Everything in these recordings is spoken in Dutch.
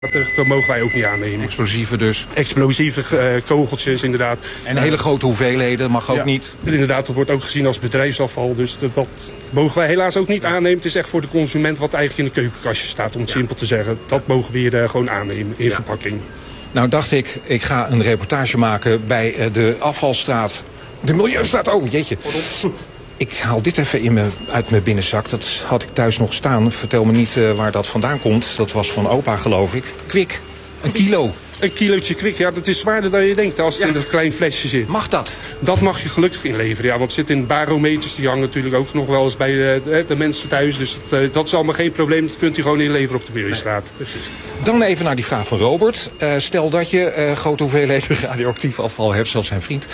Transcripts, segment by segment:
Dat mogen wij ook niet aannemen. Explosieven dus. Explosieve kogeltjes, inderdaad. En hele grote hoeveelheden mag ook niet. Inderdaad, dat wordt ook gezien als bedrijfsafval. Dus dat mogen wij helaas ook niet aannemen. Het is echt voor de consument wat eigenlijk in de keukenkastje staat, om het simpel te zeggen. Dat mogen we hier gewoon aannemen in verpakking. Nou dacht ik ga een reportage maken bij de afvalstraat. De Milieustraat, oh jeetje. Ik haal dit even uit mijn binnenzak. Dat had ik thuis nog staan. Vertel me niet waar dat vandaan komt. Dat was van opa, geloof ik. Kwik, 1 kilo. Een kilootje Kwik, ja, dat is zwaarder dan je denkt als het in dat klein flesje zit. Mag dat? Dat mag je gelukkig inleveren, ja. Want het zit in barometers, die hangen natuurlijk ook nog wel eens bij de mensen thuis. Dus dat is allemaal geen probleem, dat kunt u gewoon inleveren op de Milieustraat. Nee, dan even naar die vraag van Robert. Stel dat je grote hoeveelheden radioactief afval hebt, zoals zijn vriend.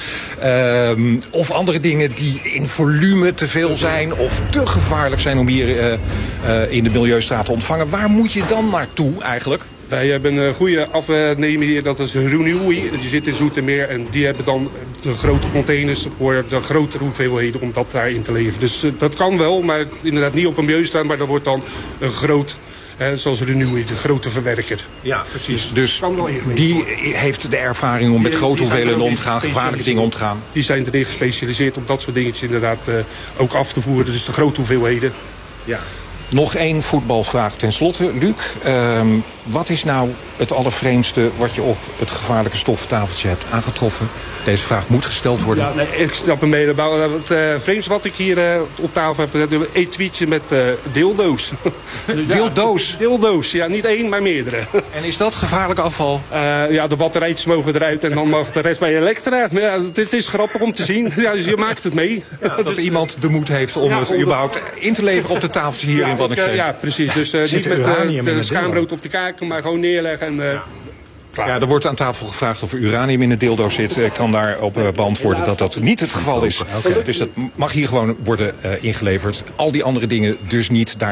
Of andere dingen die in volume te veel zijn of te gevaarlijk zijn om hier in de Milieustraat te ontvangen. Waar moet je dan naartoe eigenlijk? Wij hebben een goede afnemer hier, dat is Renewi. Die zit in Zoetermeer en die hebben dan de grote containers voor de grotere hoeveelheden om dat daarin te leveren. Dus dat kan wel, maar inderdaad niet op een Milieustraat, maar dat wordt dan een groot, zoals Renewi, de grote verwerker. Ja, precies. Dus die heeft de ervaring om met grote hoeveelheden om te gaan, gevaarlijke dingen om te gaan. Die zijn erin gespecialiseerd om dat soort dingetjes inderdaad ook af te voeren. Dus de grote hoeveelheden. Ja. Nog 1 voetbalvraag ten slotte. Luc, wat is nou het allervreemdste wat je op het gevaarlijke stoffentafeltje hebt aangetroffen? Deze vraag moet gesteld worden. Ja, nee, ik snap hem mee. Het vreemdste wat ik hier op tafel heb, een etuietje met dildo's. Dildo's? Dildo's, ja, niet 1, maar meerdere. En is dat gevaarlijk afval? Ja, de batterijtjes mogen eruit en dan mag de rest bij Elektra. Maar ja, het is grappig om te zien. Ja, dus je maakt het mee. Ja, dat iemand de moed heeft om het überhaupt in te leveren op de tafeltje hier in Waddinxveen. Ja, precies. Dus niet met schaamrood op de kaken, maar gewoon neerleggen en... Ja, er wordt aan tafel gevraagd of er uranium in de dildo zit. Ik kan daarop beantwoorden dat dat niet het geval is. Dus dat mag hier gewoon worden ingeleverd. Al die andere dingen dus niet. Daar